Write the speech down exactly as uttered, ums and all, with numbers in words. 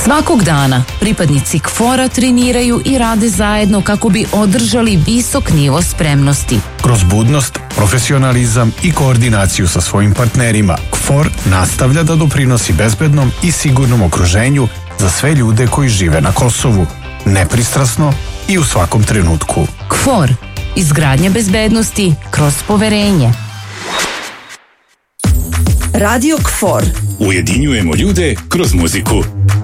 Svakog dana pripadnici K F O R-a treniraju i rade zajedno kako bi održali visok nivo spremnosti. Kroz budnost, profesionalizam i koordinaciju sa svojim partnerima, K F O R nastavlja da doprinosi bezbednom i sigurnom okruženju za sve ljude koji žive na Kosovu, nepristrasno i u svakom trenutku. K F O R. Izgradnja bezbednosti kroz poverenje. Radio K F O R. Ujedinjujemo ljude kroz muziku.